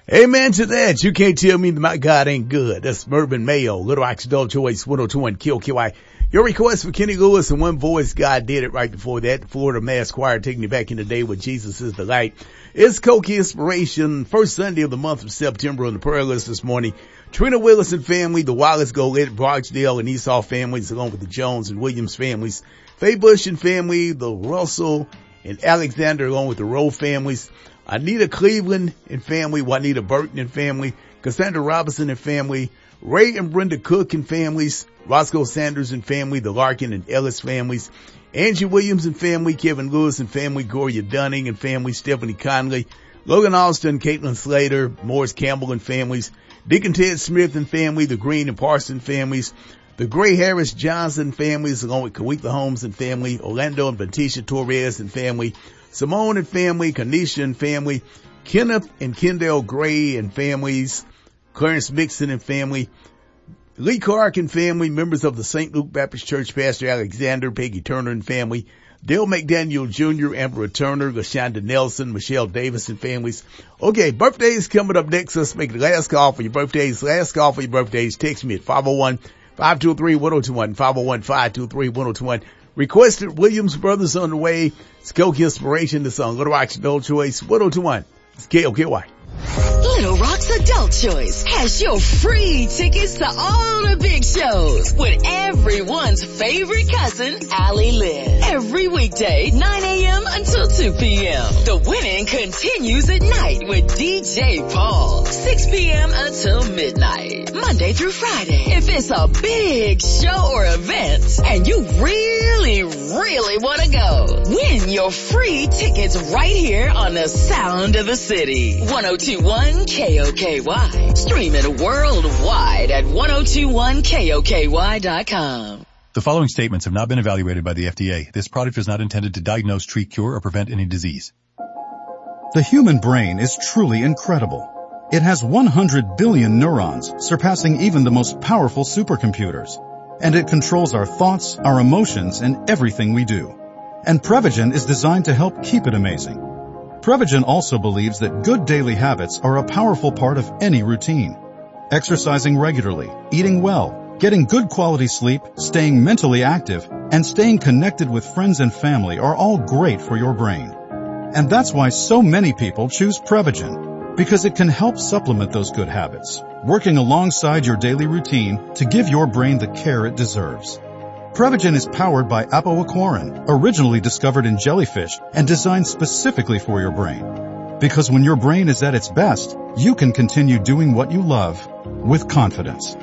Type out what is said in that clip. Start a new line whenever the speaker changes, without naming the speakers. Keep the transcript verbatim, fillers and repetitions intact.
Amen to that. You can't tell me that my God ain't good. That's Mervyn Mayo, Little Rock's Adult Choice, one oh two one K O K Y. Your request for Kenny Lewis and One Voice, God Did It right before that. Florida Mass Choir taking you back in the day with Jesus is the Light. It's Cokie Inspiration, first Sunday of the month of September on the prayer list this morning. Trina Willis and family, the Wallace Golette, Barksdale and Esau families, along with the Jones and Williams families. Faye Bush and family, the Russell and Alexander, along with the Rowe families. Anita Cleveland and family, Juanita Burton and family, Cassandra Robinson and family, Ray and Brenda Cook and families, Roscoe Sanders and family, the Larkin and Ellis families, Angie Williams and family, Kevin Lewis and family, Gloria Dunning and family, Stephanie Conley, Logan Austin, Caitlin Slater, Morris Campbell and families, Dick and Ted Smith and family, the Green and Parson families, the Gray Harris Johnson families, along with Kawitha Holmes and family, Orlando and Batisha Torres and family, Simone and family, Kanisha and family, Kenneth and Kendall Gray and families, Clarence Mixon and family, Lee Clark and family, members of the Saint Luke Baptist Church, Pastor Alexander, Peggy Turner and family, Dale McDaniel Junior, Amber Turner, LaShonda Nelson, Michelle Davis and families. Okay, birthdays coming up next. Let's make the last call for your birthdays. Last call for your birthdays. Text me at five oh one, five two three, one oh two one, five oh one, five two three, one oh two one. Requested Williams Brothers on the way. It's Cokie Inspiration. The song Little Rock's Adult Choice, one oh two one. It's K O K Y.
Little Rock's Adult Choice has your free tickets to all the big shows with everyone's favorite cousin, Allie Lynn. Every weekday, nine a.m. until two p.m. The winning continues at night with D J Paul, six p.m. until midnight, Monday through Friday. If it's a big show or event and you really, really want to go, win your free tickets right here on the Sound of the City. one oh two one K O K Y. Stream it worldwide at ten twenty-one K O K Y dot com.
The following statements have not been evaluated by the F D A. This product is not intended to diagnose, treat, cure, or prevent any disease.
The human brain is truly incredible. It has one hundred billion neurons, surpassing even the most powerful supercomputers. And it controls our thoughts, our emotions, and everything we do. And Prevagen is designed to help keep it amazing. Prevagen also believes that good daily habits are a powerful part of any routine. Exercising regularly, eating well, getting good quality sleep, staying mentally active, and staying connected with friends and family are all great for your brain. And that's why so many people choose Prevagen, because it can help supplement those good habits, working alongside your daily routine to give your brain the care it deserves. Prevagen is powered by apoaquarin, originally discovered in jellyfish and designed specifically for your brain. Because when your brain is at its best, you can continue doing what you love with confidence.